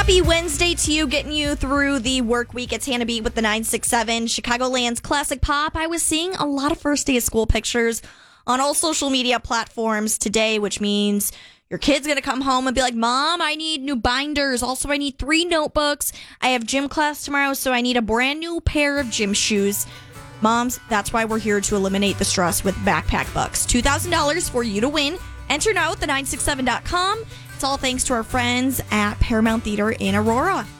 Happy Wednesday to you, getting you through the work week. It's Hannah B with the 967 Chicagoland's Classic Pop. I was seeing a lot of first day of school pictures on all social media platforms today, which means your kid's going to come home and be like, Mom, I need new binders. Also, I need 3 notebooks. I have gym class tomorrow, so I need a brand new pair of gym shoes. Moms, that's why we're here to eliminate the stress with Backpack Bucks. $2,000 for you to win. Enter now at the967.com. It's all thanks to our friends at Paramount Theater in Aurora.